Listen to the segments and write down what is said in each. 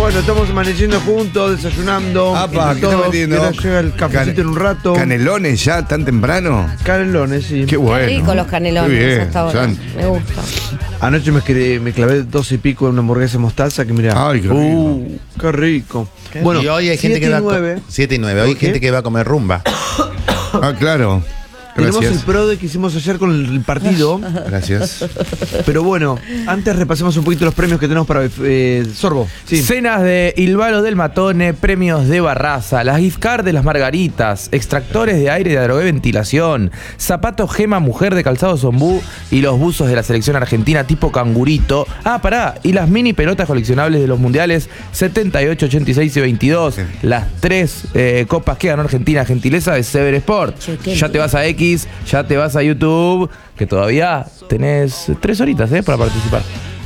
Bueno, estamos amaneciendo juntos, desayunando. Apa, ¿qué estás metiendo? Ya llega el cafecito en un rato. ¿Canelones ya tan temprano? Canelones, sí. Qué bueno. Rico los canelones. Qué bien, hasta ahora. Santi. Me gusta. Anoche me clavé 12 y pico en una hamburguesa de mostaza que mirá. Ay, qué rico. Qué rico. Bueno, y hoy hay gente que va a 7 y 9. Hoy hay gente que va a comer rumba. Ah, claro. Tenemos Gracias. el PRODE que hicimos ayer con el partido. Gracias. Pero bueno, antes repasemos un poquito los premios que tenemos para Sorbo. Sí. Cenas de Ilvalo del Matone, premios de Barraza, las gift cards de las Margaritas, extractores de aire de Adrogué Ventilación, zapatos Gema Mujer de Calzado Zombú y los buzos de la selección argentina tipo cangurito. Ah, pará, y las mini pelotas coleccionables de los mundiales 78, 86 y 22. Sí. Las 3 copas que ganó Argentina, gentileza de Sever Sport. Che, qué Ya te vas a X, ya te vas a YouTube, que todavía tenés 3 horitas para participar.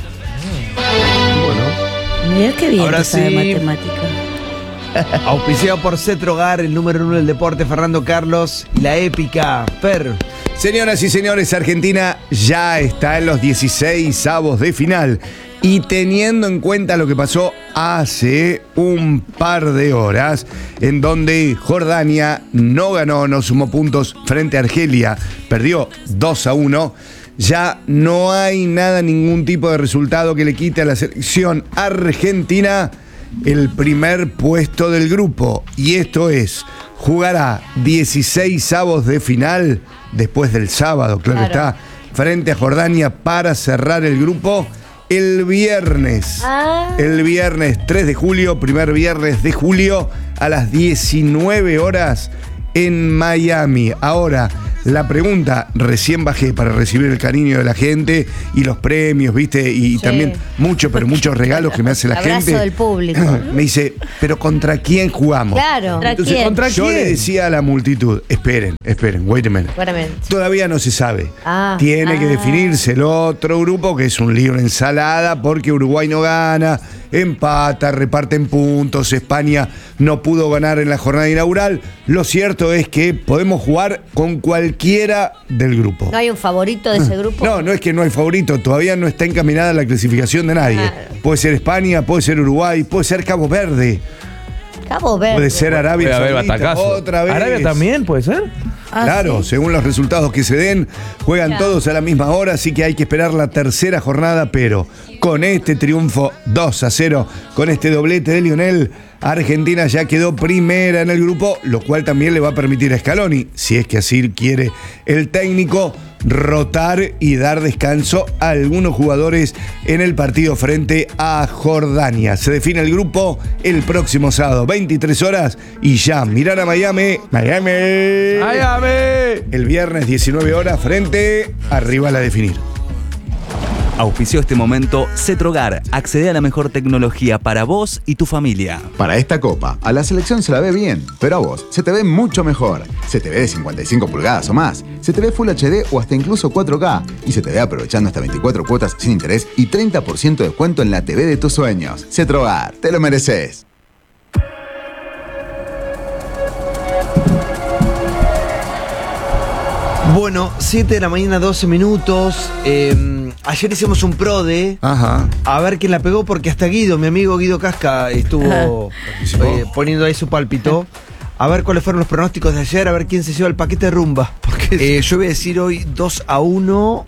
Mirá qué bien Ahora que sabe sí. matemática. Auspiciado por Cetrogar, el número 1 del deporte, Fernando Carlos y la épica Per. Señoras y señores, Argentina ya está en los 16avos de final. Y teniendo en cuenta lo que pasó hace un par de horas, en donde Jordania no ganó, no sumó puntos frente a Argelia, perdió 2-1, ya no hay nada, ningún tipo de resultado que le quite a la selección argentina el primer puesto del grupo. Y esto es, jugará 16avos de final después del sábado, claro está, frente a Jordania para cerrar el grupo. El viernes 3 de julio, primer viernes de julio, a las 19 horas en Miami. Ahora, la pregunta, recién bajé para recibir el cariño de la gente y los premios, ¿viste? Y también muchos regalos que me hace la Abrazo gente. del público. Me dice, ¿pero contra quién jugamos? Claro. Entonces, ¿Contra yo quién? le decía a la multitud, esperen, wait a minute. Claramente. Todavía no se sabe. Ah, Tiene que ah. definirse el otro grupo, que es un lío, una ensalada, porque Uruguay no gana, empata, reparten puntos, España no pudo ganar en la jornada inaugural. Lo cierto es que podemos jugar con cualquiera del grupo. ¿No hay un favorito de ese grupo? No es que no hay favorito, todavía no está encaminada la clasificación de nadie. Claro. Puede ser España, puede ser Uruguay, puede ser Cabo Verde, Cabo Verde. puede ser Arabia Puede haber Saudita, batacazo. otra vez. ¿Arabia también puede ser? Ah, Claro, sí. según los resultados que se den, juegan Claro. todos a la misma hora, así que hay que esperar la tercera jornada, pero con este triunfo 2-0, con este doblete de Lionel, Argentina ya quedó primera en el grupo, lo cual también le va a permitir a Scaloni, si es que así quiere el técnico, rotar y dar descanso a algunos jugadores en el partido frente a Jordania. Se define el grupo el próximo sábado, 23 horas, y ya mirar a Miami. El viernes 19 horas frente a rival a definir. Auspició este momento Cetrogar. Accede a la mejor tecnología para vos y tu familia. Para esta copa, a la selección se la ve bien, pero a vos se te ve mucho mejor. Se te ve de 55 pulgadas o más, se te ve Full HD o hasta incluso 4K, y se te ve aprovechando hasta 24 cuotas sin interés y 30% de descuento en la TV de tus sueños. Cetrogar, te lo mereces. Bueno, 7 de la mañana, 12 minutos. Ayer hicimos un PRODE. Ajá. A ver quién la pegó, porque hasta Guido, mi amigo Guido Casca, estuvo poniendo ahí su pálpito. A ver cuáles fueron los pronósticos de ayer, a ver quién se lleva el paquete de rumba. Porque yo voy a decir hoy 2-1.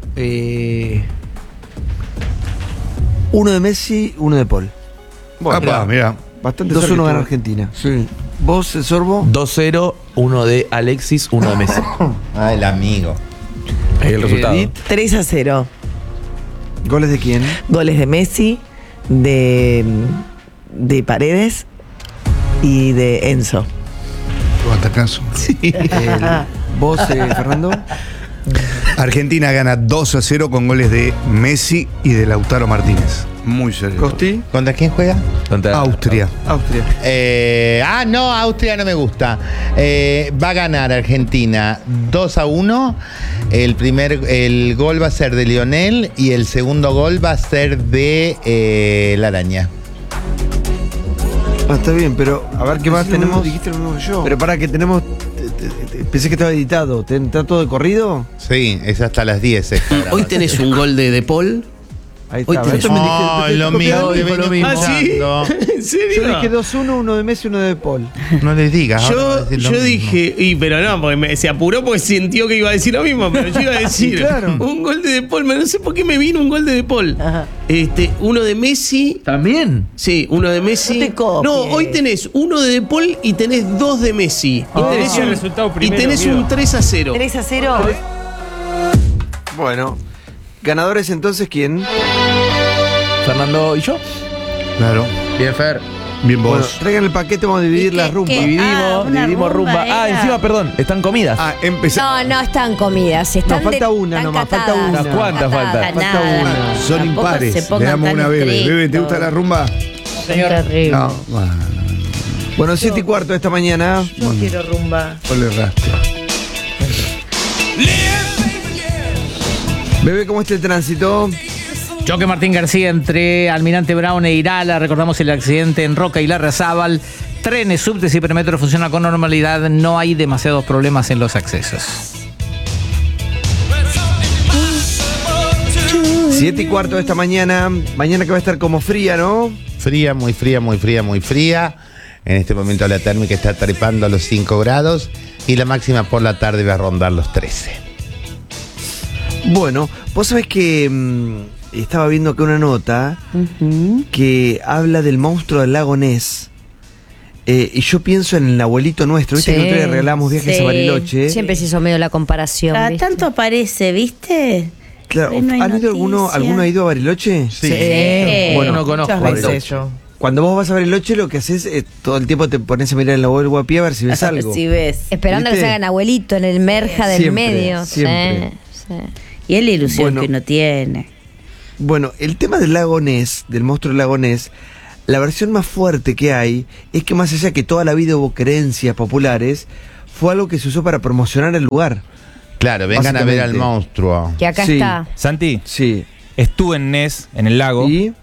Uno de Messi, uno de Paul. Bueno, mira. Bastante 2-1 gana Argentina. Sí. ¿Vos, Sorbo? 2-0, uno de Alexis, uno de Messi. Ah, el amigo. Ahí el resultado. Edith. 3-0. ¿Goles de quién? Goles de Messi, de Paredes y de Enzo. Atacazo. ¿Vos, Fernando? Argentina gana 2-0 con goles de Messi y de Lautaro Martínez. Muy serio. ¿Costi? ¿Contra quién juega? Austria. Austria. No, Austria no me gusta. Va a ganar Argentina 2-1. El gol va a ser de Lionel y el segundo gol va a ser de la araña. Está bien, pero a ver qué más tenemos. Dijiste lo mismo que yo. Pero para que tenemos. Pensé que estaba editado. ¿Está todo de corrido? Sí, es hasta las 10. Hoy tenés un gol de Paul Ahí Hoy está. tenés- Yo también dije- Oh, te lo copié mismo, de mí. dijo lo mismo. mismo. ¿Ah, sí? ¿En serio? Yo dije 2-1, uno de Messi, uno de Paul. No les digas. ahora va a decir lo Yo mismo. dije, pero no, porque se apuró porque sintió que iba a decir lo mismo, pero yo iba a decir Claro. un gol de Paul, no sé por qué me vino un gol de Paul. Ajá. Uno de Messi. ¿También? Sí, uno de Messi. No te copies. No, hoy tenés uno de Paul y tenés dos de Messi. Ah. Y tenés, Decía el resultado primero, y tenés Guido. un 3-0. 3-0. Bueno, ganadores entonces, ¿quién? Fernando y yo. Claro. Bien, Fer. Bien Bueno, vos. traigan el paquete, vamos a dividir ¿Y la qué- rumba. qué? Dividimos una rumba. rumba Ah, era. encima, perdón, están comidas. Ah, empezamos. No están comidas, están No, falta una están nomás, falta catadas. una. ¿Cuántas falta? Catadas, Falta nada. una. Son Tampoco impares. se Le pongan damos tan una Bebe. Bebe, ¿te estrictos. gusta la rumba? Terrible. No. Bueno, Bueno, 7:15 de esta mañana. No quiero rumba. ponle rastro. Bebé, ¿cómo está el tránsito? Choque Martín García entre Almirante Brown e Irala. Recordamos el accidente en Roca y Larrazábal. Trenes, subtes y perimetro funcionan con normalidad. No hay demasiados problemas en los accesos. 7:15 de esta mañana. Mañana que va a estar como fría, ¿no? Fría, muy fría, muy fría, muy fría. En este momento la térmica está trepando a los 5 grados y la máxima por la tarde va a rondar los 13. Bueno, vos sabés que estaba viendo acá una nota que habla del monstruo del lago Ness. Y yo pienso en el abuelito nuestro. ¿Viste que nosotros le regalamos viajes a Bariloche? Siempre se hizo medio la comparación. Cada ¿viste? tanto aparece, ¿viste? Claro, Hoy no hay ¿han ido alguno ha ido a Bariloche? Sí. Bueno, no conozco. Muchas veces yo. Cuando vos vas a Bariloche, lo que haces es todo el tiempo te pones a mirar en la web guapía a ver si ves algo. Si ves. Esperando que ¿Viste? se hagan abuelito en el merja del Siempre, medio. siempre. Sí. Y es la ilusión Bueno. que uno tiene. Bueno, el tema del lago Ness, del monstruo del lago Ness, la versión más fuerte que hay es que más allá que toda la vida hubo creencias populares, fue algo que se usó para promocionar el lugar. Claro, vengan a ver al Básicamente. monstruo. Que acá Sí. está. Santi, Sí. estuve en Ness, en el lago, ¿Y?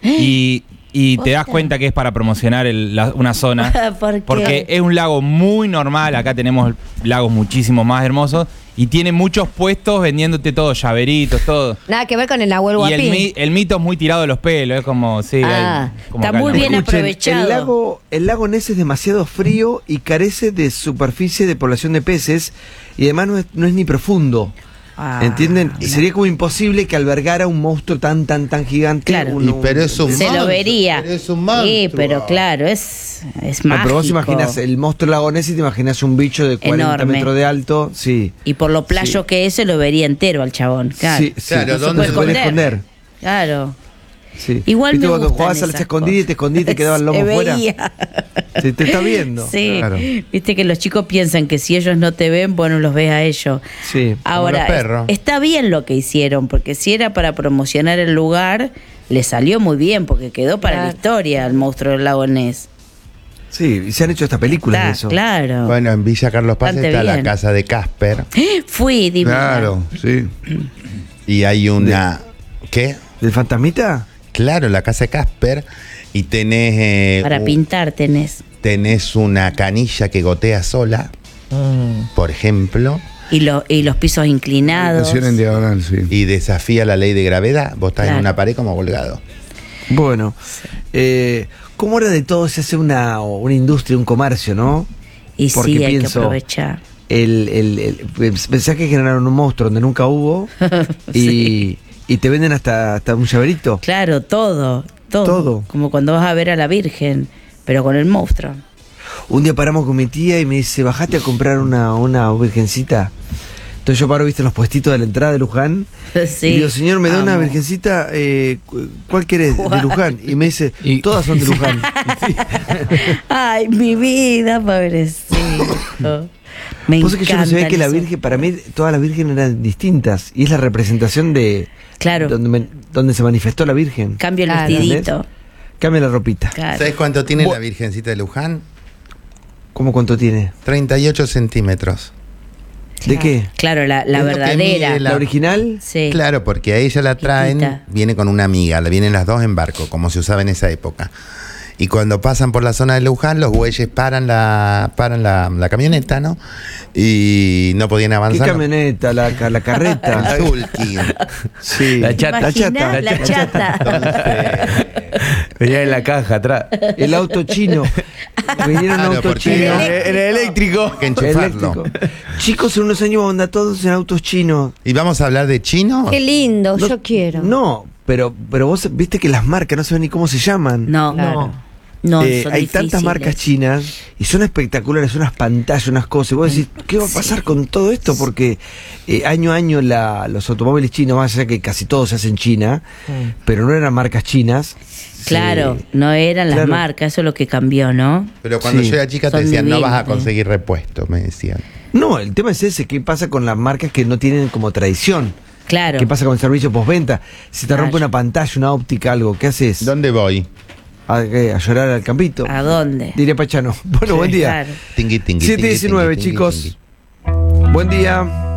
y te das cuenta que es para promocionar una zona. ¿Por qué? Porque es un lago muy normal, acá tenemos lagos muchísimo más hermosos, y tiene muchos puestos vendiéndote todo, llaveritos, todo. Nada que ver con el Nahuel Y Guapí. el mito es muy tirado de los pelos, es como, sí, Ah, como está acá en muy la- bien Escuchen, aprovechado. el lago Ness es demasiado frío y carece de superficie de población de peces y además no es ni profundo. Ah, ¿Entienden? mira. Sería como imposible que albergara un monstruo tan gigante. Claro. Pero es un Se monstruo, lo vería. pero es un monstruo. Sí, pero claro, es No, mágico. pero vos imaginás el monstruo del lago Ness y te imaginás un bicho de 40 Enorme. metros de alto. Sí. Y por lo playo que es, se lo vería entero al chabón. Claro. Sí, sí. Claro, No se ¿dónde puede se esconder. Claro. Sí. Igual ¿Viste me cuando gustan jugabas al esas escondite y te escondí y te quedaba el lomo Se fuera? veía. Sí, te está viendo. Sí, Claro. viste que los chicos piensan que si ellos no te ven, bueno, los ves a ellos. Sí. Ahora, los perros. está bien lo que hicieron, porque si era para promocionar el lugar, le salió muy bien, porque quedó para la Claro. historia el monstruo del lago Ness. Sí, y se han hecho hasta películas de eso. Claro. Bueno, en Villa Carlos Paz Bastante está la bien. casa de Casper. Fui, divina. Claro, sí. Y hay una... ¿Qué? ¿Del fantasmita? Claro, la casa de Casper. Y tenés... Para pintar tenés una canilla que gotea sola, por ejemplo. y los pisos inclinados. Estación en diagonal, sí. Y desafía la ley de gravedad. Vos estás Claro. en una pared como colgado. Bueno, ¿cómo era de todo se hace una industria, un comercio, no? Y Porque sí, hay que pienso, aprovechar. Pensás que generaron un monstruo donde nunca hubo y te venden hasta un llaverito. Claro, todo. Todo. Como cuando vas a ver a la Virgen, pero con el monstruo. Un día paramos con mi tía y me dice, bajate a comprar una virgencita. Entonces yo paro, viste, en los puestitos de la entrada de Luján. Sí. Y digo, señor, me da una Amo. virgencita, ¿cuál querés? De ¿Cuál? Luján. Y me dice, Y- todas son de Luján. Sí. Ay, mi vida, pobrecito. Me Vos sabés que yo no sabía encantan que la esos- Virgen, para mí todas las vírgenes eran distintas. Y es la representación de Claro. donde se manifestó la Virgen. Cambio el Claro. vestidito. Cambia la ropita. Claro. ¿Sabés cuánto tiene Bo- la Virgencita de Luján? ¿Cómo cuánto tiene? 38 centímetros. ¿De qué? Claro, la Es lo que verdadera. mide ¿La original? Sí. Claro, porque a ella la traen, Chiquita. viene con una amiga, la vienen las dos en barco, como se usaba en esa época. Y cuando pasan por la zona de Luján, los bueyes paran la camioneta, ¿no? Y no podían ¿Qué avanzar. camioneta? La carreta. El Zulki. Sí. La chata. Imaginá la chata. Venía en la caja atrás. El auto chino. Vinieron Claro, auto porque- chino. En el eléctrico. Hay que enchufarlo. Eléctrico. Chicos, en unos años vamos a andar todos en autos chinos. ¿Y vamos a hablar de chino? Qué lindo, yo quiero. No, pero vos viste que las marcas no saben ni cómo se llaman. No, Claro. no. Hay son tantas difíciles. marcas chinas y son espectaculares, unas pantallas, unas cosas. Y vos decís, ¿qué va a pasar con todo esto? Porque año a año los automóviles chinos, más allá que casi todos se hacen en China, pero no eran marcas chinas. Claro, no eran las Claro. marcas, eso es lo que cambió, ¿no? Pero cuando Sí. yo era chica te Son decían, no vas a divinos, conseguir repuesto, me decían. No, el tema es ese, ¿qué pasa con las marcas que no tienen como tradición? Claro. ¿Qué pasa con el servicio postventa? Si te rompe Claro. una pantalla, una óptica, algo, ¿qué haces? ¿Dónde voy? ¿A llorar al campito? ¿A dónde? Diría Pachano. Bueno, buen día. Claro. Tingui, tingui, 7:19, tingui, tingui, chicos. tingui. Buen día.